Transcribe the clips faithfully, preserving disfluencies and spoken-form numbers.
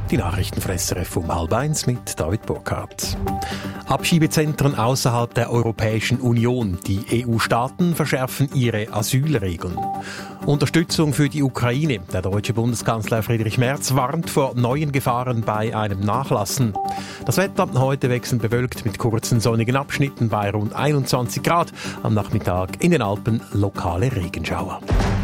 Die Nachrichten von S R F um halb eins mit David Burkhardt. Abschiebezentren außerhalb der Europäischen Union. Die E U-Staaten verschärfen ihre Asylregeln. Unterstützung für die Ukraine. Der deutsche Bundeskanzler Friedrich Merz warnt vor neuen Gefahren bei einem Nachlassen. Das Wetter heute wechselnd bewölkt mit kurzen sonnigen Abschnitten bei rund einundzwanzig Grad. Am Nachmittag in den Alpen lokale Regenschauer.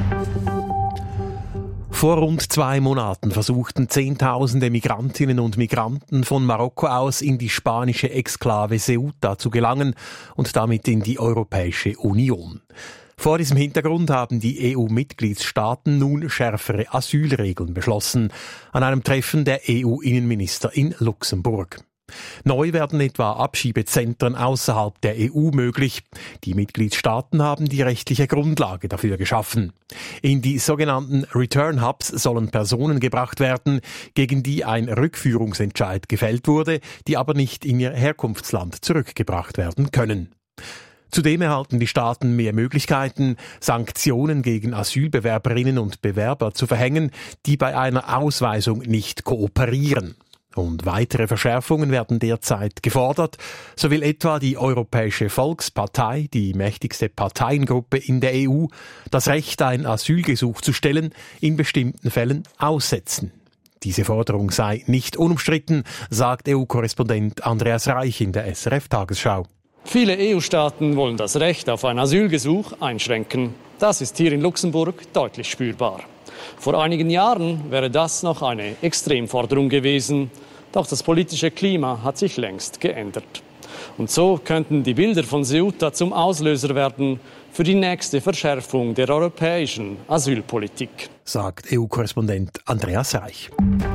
Vor rund zwei Monaten versuchten Zehntausende Migrantinnen und Migranten von Marokko aus in die spanische Exklave Ceuta zu gelangen und damit in die Europäische Union. Vor diesem Hintergrund haben die E U-Mitgliedstaaten nun schärfere Asylregeln beschlossen, an einem Treffen der E U-Innenminister in Luxemburg. Neu werden etwa Abschiebezentren außerhalb der E U möglich. Die Mitgliedstaaten haben die rechtliche Grundlage dafür geschaffen. In die sogenannten Return Hubs sollen Personen gebracht werden, gegen die ein Rückführungsentscheid gefällt wurde, die aber nicht in ihr Herkunftsland zurückgebracht werden können. Zudem erhalten die Staaten mehr Möglichkeiten, Sanktionen gegen Asylbewerberinnen und Bewerber zu verhängen, die bei einer Ausweisung nicht kooperieren. Und weitere Verschärfungen werden derzeit gefordert. So will etwa die Europäische Volkspartei, die mächtigste Parteiengruppe in der E U, das Recht, ein Asylgesuch zu stellen, in bestimmten Fällen aussetzen. Diese Forderung sei nicht unumstritten, sagt E U-Korrespondent Andreas Reich in der S R F-Tagesschau. Viele E U-Staaten wollen das Recht auf ein Asylgesuch einschränken. Das ist hier in Luxemburg deutlich spürbar. Vor einigen Jahren wäre das noch eine Extremforderung gewesen. Doch das politische Klima hat sich längst geändert. Und so könnten die Bilder von Ceuta zum Auslöser werden für die nächste Verschärfung der europäischen Asylpolitik, sagt E U-Korrespondent Andreas Reich.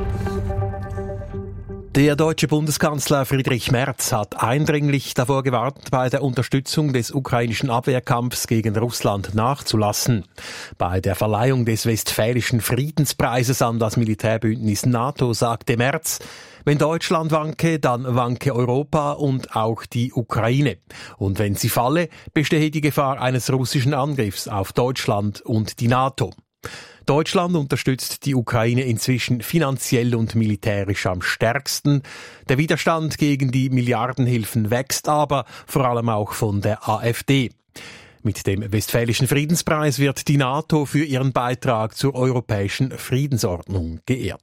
Der deutsche Bundeskanzler Friedrich Merz hat eindringlich davor gewarnt, bei der Unterstützung des ukrainischen Abwehrkampfs gegen Russland nachzulassen. Bei der Verleihung des Westfälischen Friedenspreises an das Militärbündnis NATO sagte Merz, wenn Deutschland wanke, dann wanke Europa und auch die Ukraine. Und wenn sie falle, bestehe die Gefahr eines russischen Angriffs auf Deutschland und die NATO. Deutschland unterstützt die Ukraine inzwischen finanziell und militärisch am stärksten. Der Widerstand gegen die Milliardenhilfen wächst aber, vor allem auch von der AfD. Mit dem Westfälischen Friedenspreis wird die NATO für ihren Beitrag zur europäischen Friedensordnung geehrt.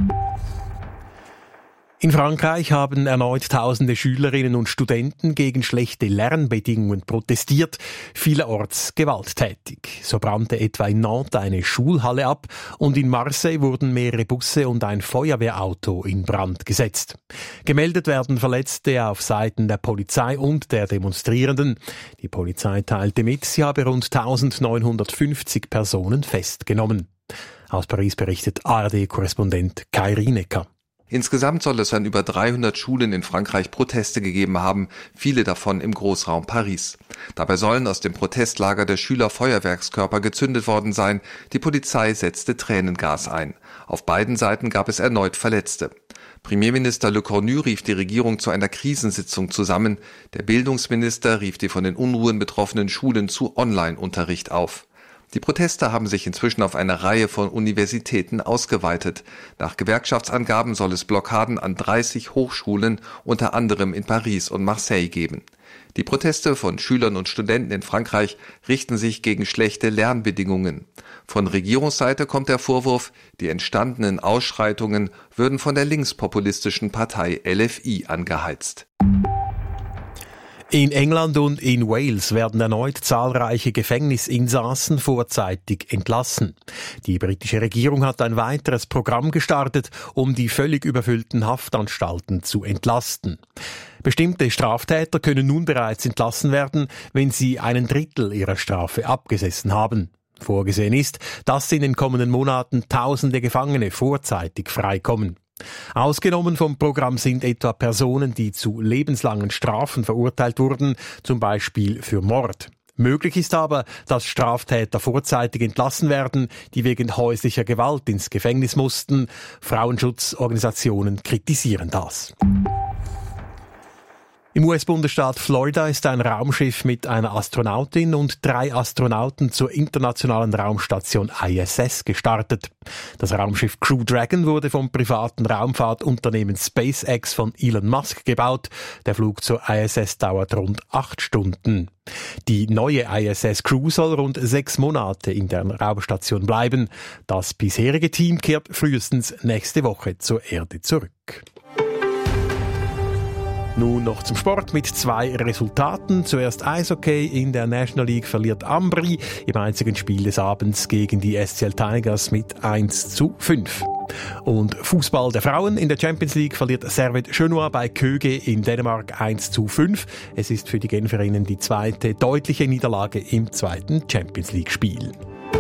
In Frankreich haben erneut tausende Schülerinnen und Studenten gegen schlechte Lernbedingungen protestiert, vielerorts gewalttätig. So brannte etwa in Nantes eine Schulhalle ab und in Marseille wurden mehrere Busse und ein Feuerwehrauto in Brand gesetzt. Gemeldet werden Verletzte auf Seiten der Polizei und der Demonstrierenden. Die Polizei teilte mit, sie habe rund eintausendneunhundertfünfzig Personen festgenommen. Aus Paris berichtet A R D-Korrespondent Kai Rinecker. Insgesamt soll es an über dreihundert Schulen in Frankreich Proteste gegeben haben, viele davon im Großraum Paris. Dabei sollen aus dem Protestlager der Schüler Feuerwerkskörper gezündet worden sein. Die Polizei setzte Tränengas ein. Auf beiden Seiten gab es erneut Verletzte. Premierminister Le Cornu rief die Regierung zu einer Krisensitzung zusammen. Der Bildungsminister rief die von den Unruhen betroffenen Schulen zu Online-Unterricht auf. Die Proteste haben sich inzwischen auf eine Reihe von Universitäten ausgeweitet. Nach Gewerkschaftsangaben soll es Blockaden an dreißig Hochschulen, unter anderem in Paris und Marseille, geben. Die Proteste von Schülern und Studenten in Frankreich richten sich gegen schlechte Lernbedingungen. Von Regierungsseite kommt der Vorwurf, die entstandenen Ausschreitungen würden von der linkspopulistischen Partei L F I angeheizt. In England und in Wales werden erneut zahlreiche Gefängnisinsassen vorzeitig entlassen. Die britische Regierung hat ein weiteres Programm gestartet, um die völlig überfüllten Haftanstalten zu entlasten. Bestimmte Straftäter können nun bereits entlassen werden, wenn sie einen Drittel ihrer Strafe abgesessen haben. Vorgesehen ist, dass in den kommenden Monaten tausende Gefangene vorzeitig freikommen. Ausgenommen vom Programm sind etwa Personen, die zu lebenslangen Strafen verurteilt wurden, zum Beispiel für Mord. Möglich ist aber, dass Straftäter vorzeitig entlassen werden, die wegen häuslicher Gewalt ins Gefängnis mussten. Frauenschutzorganisationen kritisieren das. Im U S-Bundesstaat Florida ist ein Raumschiff mit einer Astronautin und drei Astronauten zur internationalen Raumstation I S S gestartet. Das Raumschiff Crew Dragon wurde vom privaten Raumfahrtunternehmen SpaceX von Elon Musk gebaut. Der Flug zur I S S dauert rund acht Stunden. Die neue I S S Crew soll rund sechs Monate in der Raumstation bleiben. Das bisherige Team kehrt frühestens nächste Woche zur Erde zurück. Nun noch zum Sport mit zwei Resultaten. Zuerst Eishockey. In der National League verliert Ambri im einzigen Spiel des Abends gegen die S C L Tigers mit eins zu fünf. Und Fußball der Frauen. In der Champions League verliert Servette Genua bei Köge in Dänemark eins zu fünf. Es ist für die Genferinnen die zweite deutliche Niederlage im zweiten Champions League Spiel.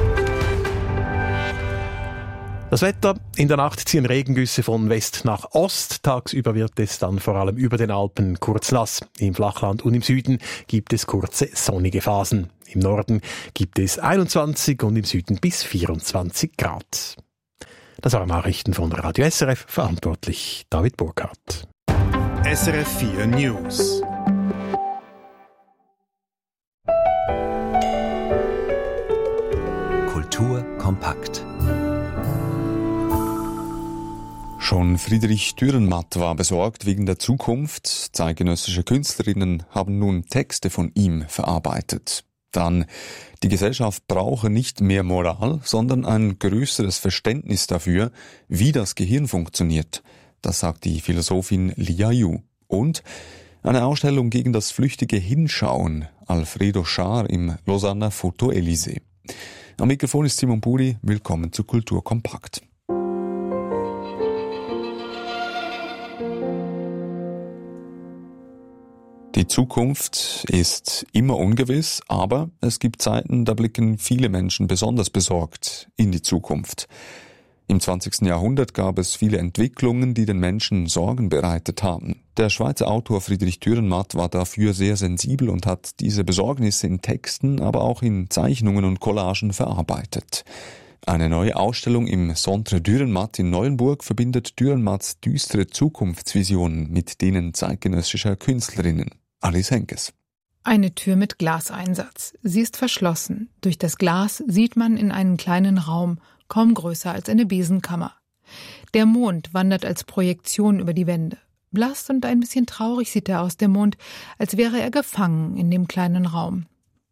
Das Wetter. In der Nacht ziehen Regengüsse von West nach Ost. Tagsüber wird es dann vor allem über den Alpen kurz nass. Im Flachland und im Süden gibt es kurze sonnige Phasen. Im Norden gibt es einundzwanzig und im Süden bis vierundzwanzig Grad. Das waren Nachrichten von Radio S R F, verantwortlich David Burkhardt. S R F vier News. Kultur kompakt. Schon Friedrich Dürrenmatt war besorgt wegen der Zukunft. Zeitgenössische Künstlerinnen haben nun Texte von ihm verarbeitet. Dann, die Gesellschaft brauche nicht mehr Moral, sondern ein größeres Verständnis dafür, wie das Gehirn funktioniert. Das sagt die Philosophin Lia Yu. Und eine Ausstellung gegen das flüchtige Hinschauen, Alfredo Schaar im Lausanner Foto Elysée. Am Mikrofon ist Simon Buri. Willkommen zu Kultur kompakt. Die Zukunft ist immer ungewiss, aber es gibt Zeiten, da blicken viele Menschen besonders besorgt in die Zukunft. Im zwanzigsten Jahrhundert gab es viele Entwicklungen, die den Menschen Sorgen bereitet haben. Der Schweizer Autor Friedrich Dürrenmatt war dafür sehr sensibel und hat diese Besorgnisse in Texten, aber auch in Zeichnungen und Collagen verarbeitet. Eine neue Ausstellung im Centre Dürrenmatt in Neuenburg verbindet Dürrenmatts düstere Zukunftsvisionen mit denen zeitgenössischer Künstlerinnen. Alice Henkes. Eine Tür mit Glaseinsatz. Sie ist verschlossen. Durch das Glas sieht man in einen kleinen Raum, kaum größer als eine Besenkammer. Der Mond wandert als Projektion über die Wände. Blass und ein bisschen traurig sieht er aus, der Mond, als wäre er gefangen in dem kleinen Raum.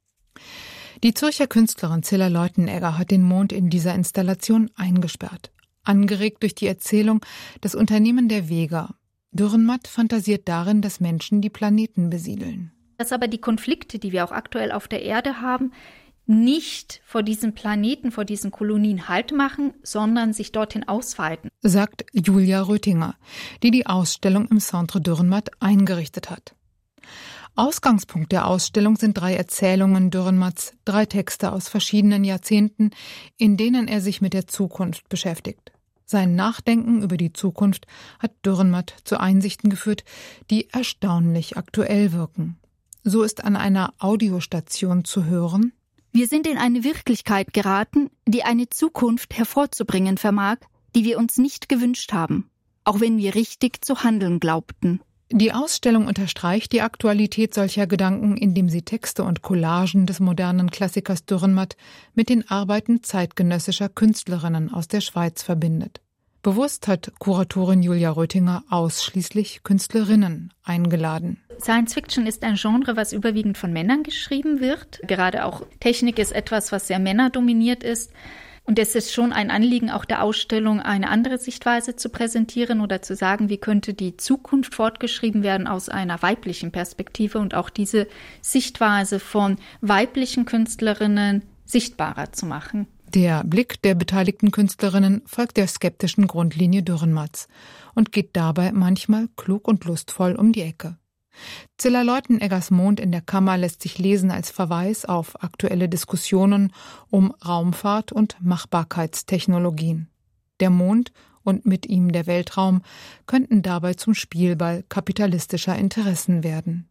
Die Zürcher Künstlerin Zilla Leutenegger hat den Mond in dieser Installation eingesperrt. Angeregt durch die Erzählung Das Unternehmen der Vega. Dürrenmatt fantasiert darin, dass Menschen die Planeten besiedeln. Dass aber die Konflikte, die wir auch aktuell auf der Erde haben, nicht vor diesen Planeten, vor diesen Kolonien Halt machen, sondern sich dorthin ausweiten, sagt Julia Röthinger, die die Ausstellung im Centre Dürrenmatt eingerichtet hat. Ausgangspunkt der Ausstellung sind drei Erzählungen Dürrenmatts, drei Texte aus verschiedenen Jahrzehnten, in denen er sich mit der Zukunft beschäftigt. Sein Nachdenken über die Zukunft hat Dürrenmatt zu Einsichten geführt, die erstaunlich aktuell wirken. So ist an einer Audiostation zu hören: Wir sind in eine Wirklichkeit geraten, die eine Zukunft hervorzubringen vermag, die wir uns nicht gewünscht haben, auch wenn wir richtig zu handeln glaubten. Die Ausstellung unterstreicht die Aktualität solcher Gedanken, indem sie Texte und Collagen des modernen Klassikers Dürrenmatt mit den Arbeiten zeitgenössischer Künstlerinnen aus der Schweiz verbindet. Bewusst hat Kuratorin Julia Röthinger ausschließlich Künstlerinnen eingeladen. Science Fiction ist ein Genre, was überwiegend von Männern geschrieben wird. Gerade auch Technik ist etwas, was sehr männerdominiert ist. Und es ist schon ein Anliegen, auch der Ausstellung eine andere Sichtweise zu präsentieren oder zu sagen, wie könnte die Zukunft fortgeschrieben werden aus einer weiblichen Perspektive und auch diese Sichtweise von weiblichen Künstlerinnen sichtbarer zu machen. Der Blick der beteiligten Künstlerinnen folgt der skeptischen Grundlinie Dürrenmatts und geht dabei manchmal klug und lustvoll um die Ecke. Zilla Leuteneggers Mond in der Kammer lässt sich lesen als Verweis auf aktuelle Diskussionen um Raumfahrt und Machbarkeitstechnologien. Der Mond und mit ihm der Weltraum könnten dabei zum Spielball kapitalistischer Interessen werden.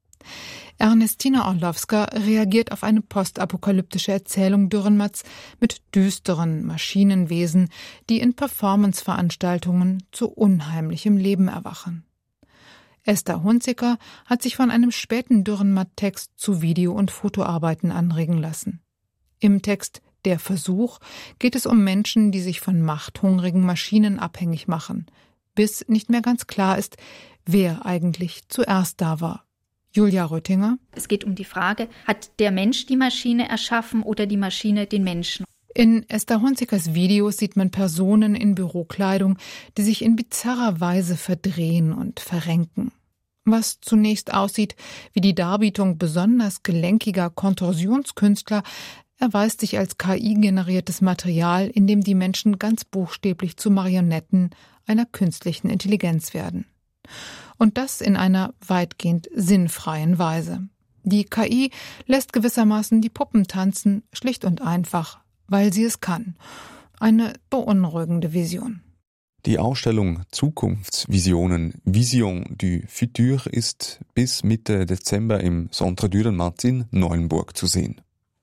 Ernestina Orlowska reagiert auf eine postapokalyptische Erzählung Dürrenmatts mit düsteren Maschinenwesen, die in Performanceveranstaltungen zu unheimlichem Leben erwachen. Esther Hunziker hat sich von einem späten Dürrenmatt-Text zu Video- und Fotoarbeiten anregen lassen. Im Text »Der Versuch« geht es um Menschen, die sich von machthungrigen Maschinen abhängig machen, bis nicht mehr ganz klar ist, wer eigentlich zuerst da war. Julia Röttinger. Es geht um die Frage, hat der Mensch die Maschine erschaffen oder die Maschine den Menschen? In Esther Hunzikers Videos sieht man Personen in Bürokleidung, die sich in bizarrer Weise verdrehen und verrenken. Was zunächst aussieht wie die Darbietung besonders gelenkiger Kontorsionskünstler, erweist sich als K I-generiertes Material, in dem die Menschen ganz buchstäblich zu Marionetten einer künstlichen Intelligenz werden. Und das in einer weitgehend sinnfreien Weise. Die K I lässt gewissermaßen die Puppen tanzen, schlicht und einfach, weil sie es kann. Eine beunruhigende Vision. Die Ausstellung Zukunftsvisionen Vision du Futur ist bis Mitte Dezember im Centre Dürrenmatt in Neuenburg zu sehen.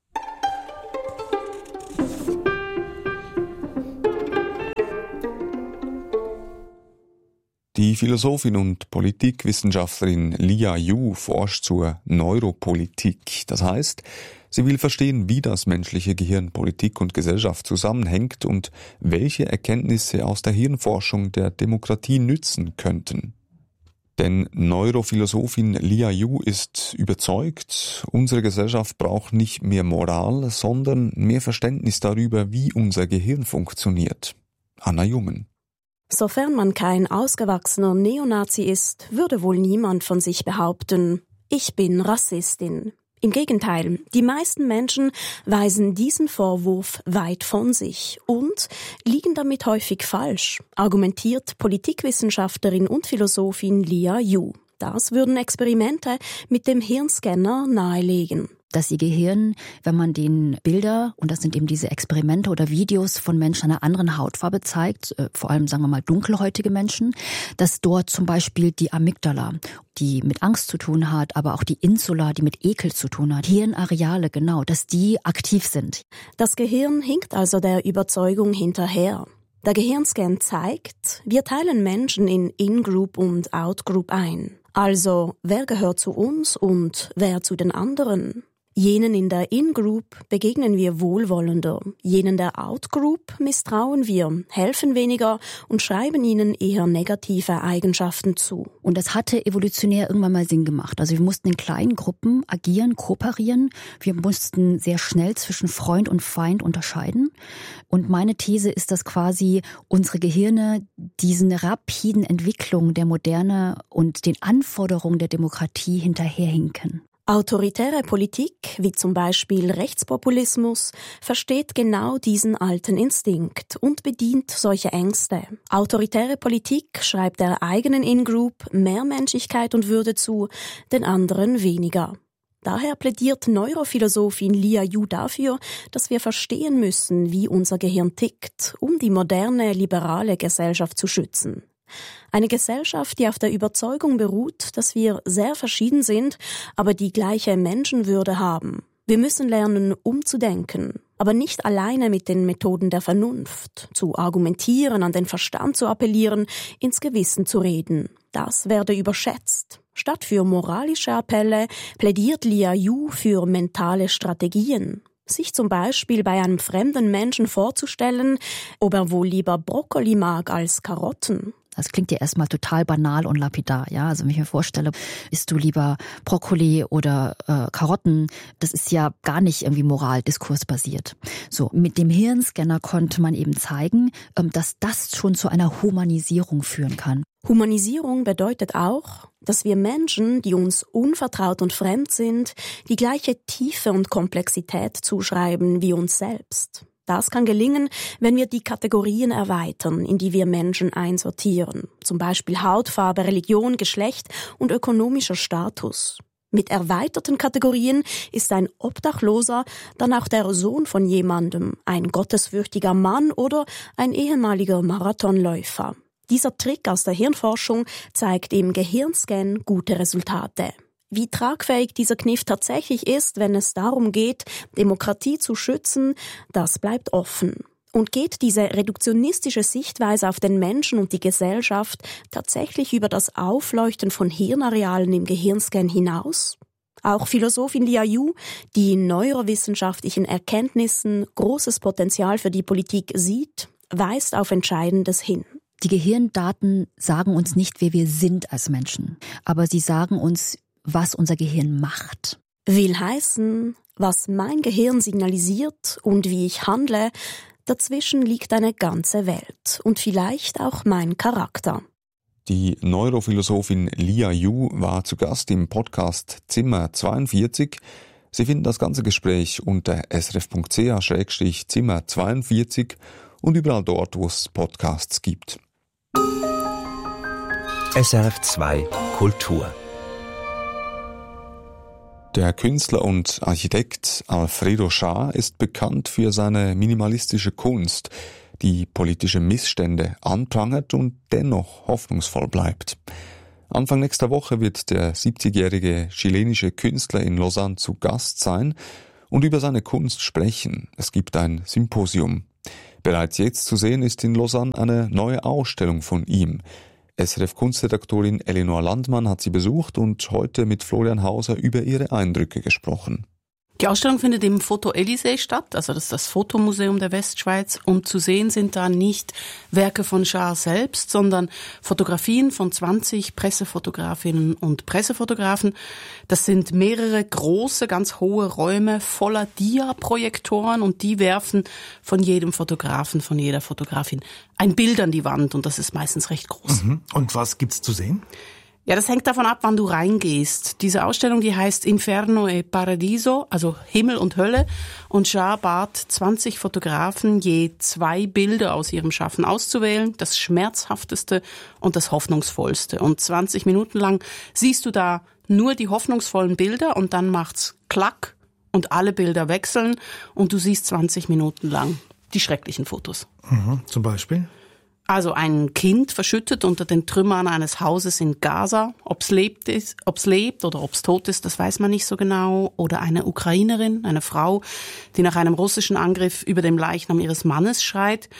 Die Philosophin und Politikwissenschaftlerin Lia Yu forscht zur Neuropolitik. Das heißt, sie will verstehen, wie das menschliche Gehirn, Politik und Gesellschaft zusammenhängt und welche Erkenntnisse aus der Hirnforschung der Demokratie nützen könnten. Denn Neurophilosophin Lia Yu ist überzeugt, unsere Gesellschaft braucht nicht mehr Moral, sondern mehr Verständnis darüber, wie unser Gehirn funktioniert. Anna Jungen. Sofern man kein ausgewachsener Neonazi ist, würde wohl niemand von sich behaupten, ich bin Rassistin. Im Gegenteil, die meisten Menschen weisen diesen Vorwurf weit von sich und liegen damit häufig falsch, argumentiert Politikwissenschaftlerin und Philosophin Lia Yu. Das würden Experimente mit dem Hirnscanner nahelegen. Dass ihr Gehirn, wenn man den Bilder, und das sind eben diese Experimente oder Videos von Menschen einer anderen Hautfarbe zeigt, vor allem, sagen wir mal, dunkelhäutige Menschen, dass dort zum Beispiel die Amygdala, die mit Angst zu tun hat, aber auch die Insula, die mit Ekel zu tun hat, Hirnareale, genau, dass die aktiv sind. Das Gehirn hinkt also der Überzeugung hinterher. Der Gehirnscan zeigt, wir teilen Menschen in In-Group und Out-Group ein. Also, wer gehört zu uns und wer zu den anderen? Jenen in der In-Group begegnen wir wohlwollender, jenen der Out-Group misstrauen wir, helfen weniger und schreiben ihnen eher negative Eigenschaften zu. Und das hatte evolutionär irgendwann mal Sinn gemacht. Also wir mussten in kleinen Gruppen agieren, kooperieren. Wir mussten sehr schnell zwischen Freund und Feind unterscheiden. Und meine These ist, dass quasi unsere Gehirne diesen rapiden Entwicklungen der Moderne und den Anforderungen der Demokratie hinterherhinken. Autoritäre Politik, wie zum Beispiel Rechtspopulismus, versteht genau diesen alten Instinkt und bedient solche Ängste. Autoritäre Politik schreibt der eigenen In-Group mehr Menschlichkeit und Würde zu, den anderen weniger. Daher plädiert Neurophilosophin Lia Yu dafür, dass wir verstehen müssen, wie unser Gehirn tickt, um die moderne, liberale Gesellschaft zu schützen. Eine Gesellschaft, die auf der Überzeugung beruht, dass wir sehr verschieden sind, aber die gleiche Menschenwürde haben. Wir müssen lernen, umzudenken, aber nicht alleine mit den Methoden der Vernunft, zu argumentieren, an den Verstand zu appellieren, ins Gewissen zu reden. Das werde überschätzt. Statt für moralische Appelle plädiert Lia Yu für mentale Strategien. Sich zum Beispiel bei einem fremden Menschen vorzustellen, ob er wohl lieber Brokkoli mag als Karotten. Das klingt ja erstmal total banal und lapidar, ja. Also wenn ich mir vorstelle, isst du lieber Brokkoli oder äh, Karotten, das ist ja gar nicht irgendwie moraldiskursbasiert. So, mit dem Hirnscanner konnte man eben zeigen, ähm, dass das schon zu einer Humanisierung führen kann. Humanisierung bedeutet auch, dass wir Menschen, die uns unvertraut und fremd sind, die gleiche Tiefe und Komplexität zuschreiben wie uns selbst. Das kann gelingen, wenn wir die Kategorien erweitern, in die wir Menschen einsortieren. Zum Beispiel Hautfarbe, Religion, Geschlecht und ökonomischer Status. Mit erweiterten Kategorien ist ein Obdachloser dann auch der Sohn von jemandem, ein gottesfürchtiger Mann oder ein ehemaliger Marathonläufer. Dieser Trick aus der Hirnforschung zeigt im Gehirnscan gute Resultate. Wie tragfähig dieser Kniff tatsächlich ist, wenn es darum geht, Demokratie zu schützen, das bleibt offen. Und geht diese reduktionistische Sichtweise auf den Menschen und die Gesellschaft tatsächlich über das Aufleuchten von Hirnarealen im Gehirnscan hinaus? Auch Philosophin Lia Yu, die in neurowissenschaftlichen Erkenntnissen großes Potenzial für die Politik sieht, weist auf Entscheidendes hin. Die Gehirndaten sagen uns nicht, wer wir sind als Menschen, aber sie sagen uns, was unser Gehirn macht. Will heißen, was mein Gehirn signalisiert und wie ich handle, dazwischen liegt eine ganze Welt und vielleicht auch mein Charakter. Die Neurophilosophin Lia Yu war zu Gast im Podcast Zimmer zweiundvierzig. Sie finden das ganze Gespräch unter srf.ch Schrägstrich Zimmer zweiundvierzig und überall dort, wo es Podcasts gibt. S R F zwei Kultur. Der Künstler und Architekt Alfredo Schaar ist bekannt für seine minimalistische Kunst, die politische Missstände anprangert und dennoch hoffnungsvoll bleibt. Anfang nächster Woche wird der siebzigjährige chilenische Künstler in Lausanne zu Gast sein und über seine Kunst sprechen. Es gibt ein Symposium. Bereits jetzt zu sehen ist in Lausanne eine neue Ausstellung von ihm. S R F-Kunstredaktorin Elinor Landmann hat sie besucht und heute mit Florian Hauser über ihre Eindrücke gesprochen. Die Ausstellung findet im Foto Elysée statt, also das ist das Fotomuseum der Westschweiz. Und zu sehen sind da nicht Werke von Schaar selbst, sondern Fotografien von zwanzig Pressefotografinnen und Pressefotografen. Das sind mehrere große, ganz hohe Räume voller Dia-Projektoren und die werfen von jedem Fotografen, von jeder Fotografin ein Bild an die Wand und das ist meistens recht groß. Mhm. Und was gibt's zu sehen? Ja, das hängt davon ab, wann du reingehst. Diese Ausstellung, die heißt Inferno e Paradiso, also Himmel und Hölle. Und Schaar bat zwanzig Fotografen, je zwei Bilder aus ihrem Schaffen auszuwählen, das schmerzhafteste und das hoffnungsvollste. Und zwanzig Minuten lang siehst du da nur die hoffnungsvollen Bilder und dann macht's Klack und alle Bilder wechseln und du siehst zwanzig Minuten lang die schrecklichen Fotos. Mhm, zum Beispiel? Also ein Kind verschüttet unter den Trümmern eines Hauses in Gaza. Ob's lebt ist, ob's lebt oder ob's tot ist, das weiß man nicht so genau. Oder eine Ukrainerin, eine Frau, die nach einem russischen Angriff über dem Leichnam ihres Mannes schreit.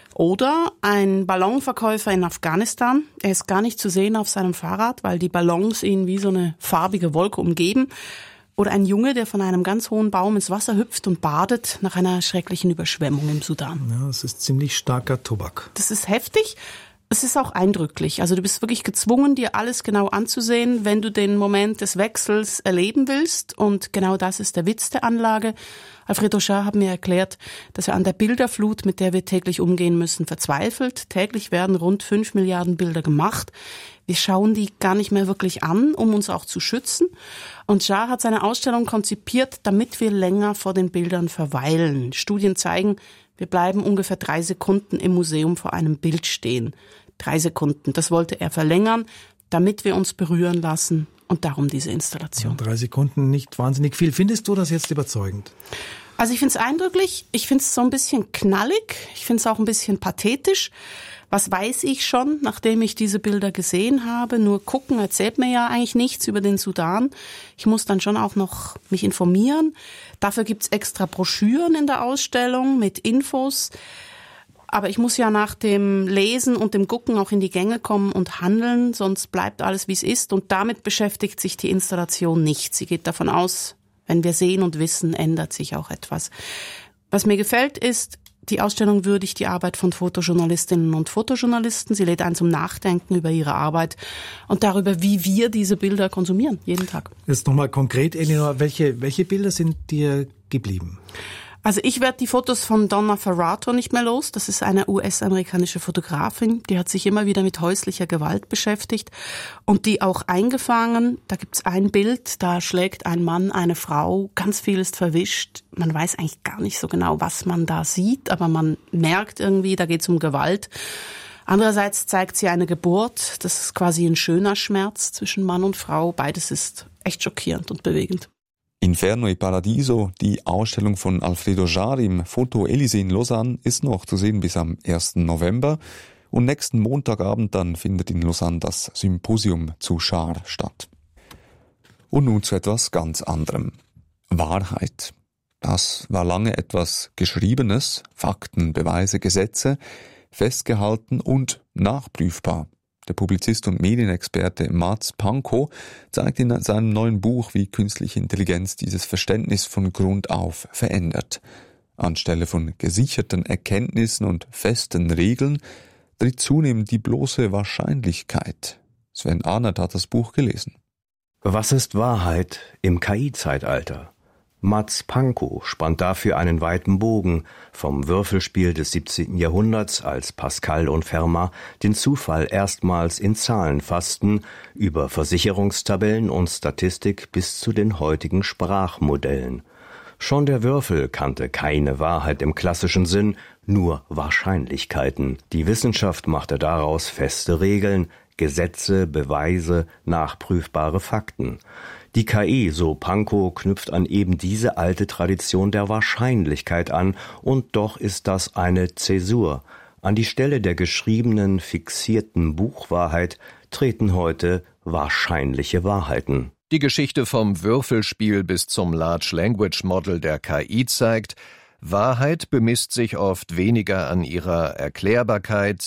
Oder ein Ballonverkäufer in Afghanistan. Er ist gar nicht zu sehen auf seinem Fahrrad, weil die Ballons ihn wie so eine farbige Wolke umgeben. Oder ein Junge, der von einem ganz hohen Baum ins Wasser hüpft und badet nach einer schrecklichen Überschwemmung im Sudan. Ja, das ist ziemlich starker Tobak. Das ist heftig. Es ist auch eindrücklich. Also du bist wirklich gezwungen, dir alles genau anzusehen, wenn du den Moment des Wechsels erleben willst. Und genau das ist der Witz der Anlage. Alfredo Schaar hat mir erklärt, dass er an der Bilderflut, mit der wir täglich umgehen müssen, verzweifelt. Täglich werden rund fünf Milliarden Bilder gemacht. Wir schauen die gar nicht mehr wirklich an, um uns auch zu schützen. Und Schaar hat seine Ausstellung konzipiert, damit wir länger vor den Bildern verweilen. Studien zeigen, wir bleiben ungefähr drei Sekunden im Museum vor einem Bild stehen. Drei Sekunden, das wollte er verlängern, damit wir uns berühren lassen. Und darum diese Installation. Ja, drei Sekunden, nicht wahnsinnig viel. Findest du das jetzt überzeugend? Also ich finde es eindrücklich. Ich finde es so ein bisschen knallig. Ich finde es auch ein bisschen pathetisch. Was weiß ich schon, nachdem ich diese Bilder gesehen habe? Nur gucken erzählt mir ja eigentlich nichts über den Sudan. Ich muss dann schon auch noch mich informieren. Dafür gibt's extra Broschüren in der Ausstellung mit Infos. Aber ich muss ja nach dem Lesen und dem Gucken auch in die Gänge kommen und handeln, sonst bleibt alles, wie es ist. Und damit beschäftigt sich die Installation nicht. Sie geht davon aus, wenn wir sehen und wissen, ändert sich auch etwas. Was mir gefällt ist, die Ausstellung würdigt die Arbeit von Fotojournalistinnen und Fotojournalisten. Sie lädt einen zum Nachdenken über ihre Arbeit und darüber, wie wir diese Bilder konsumieren, jeden Tag. Jetzt nochmal konkret, Elinor, welche, welche Bilder sind dir geblieben? Also ich werde die Fotos von Donna Ferrato nicht mehr los. Das ist eine U S-amerikanische Fotografin, die hat sich immer wieder mit häuslicher Gewalt beschäftigt und die auch eingefangen. Da gibt's ein Bild, da schlägt ein Mann eine Frau, ganz viel ist verwischt. Man weiß eigentlich gar nicht so genau, was man da sieht, aber man merkt irgendwie, da geht's um Gewalt. Andererseits zeigt sie eine Geburt, das ist quasi ein schöner Schmerz zwischen Mann und Frau. Beides ist echt schockierend und bewegend. Inferno e Paradiso, die Ausstellung von Alfredo Schaar im Foto Elysée in Lausanne, ist noch zu sehen bis am ersten November. Und nächsten Montagabend dann findet in Lausanne das Symposium zu Schaar statt. Und nun zu etwas ganz anderem. Wahrheit. Das war lange etwas Geschriebenes, Fakten, Beweise, Gesetze, festgehalten und nachprüfbar. Der Publizist und Medienexperte Mats Pankow zeigt in seinem neuen Buch, wie künstliche Intelligenz dieses Verständnis von Grund auf verändert. Anstelle von gesicherten Erkenntnissen und festen Regeln tritt zunehmend die bloße Wahrscheinlichkeit. Sven Arnert hat das Buch gelesen. Was ist Wahrheit im K I-Zeitalter? Mats Pankow spannt dafür einen weiten Bogen vom Würfelspiel des siebzehnten Jahrhunderts, als Pascal und Fermat den Zufall erstmals in Zahlen fassten, über Versicherungstabellen und Statistik bis zu den heutigen Sprachmodellen. Schon der Würfel kannte keine Wahrheit im klassischen Sinn, nur Wahrscheinlichkeiten. Die Wissenschaft machte daraus feste Regeln, Gesetze, Beweise, nachprüfbare Fakten. Die K I, so Pankow, knüpft an eben diese alte Tradition der Wahrscheinlichkeit an, und doch ist das eine Zäsur. An die Stelle der geschriebenen, fixierten Buchwahrheit treten heute wahrscheinliche Wahrheiten. Die Geschichte vom Würfelspiel bis zum Large Language Model der K I zeigt, Wahrheit bemisst sich oft weniger an ihrer Erklärbarkeit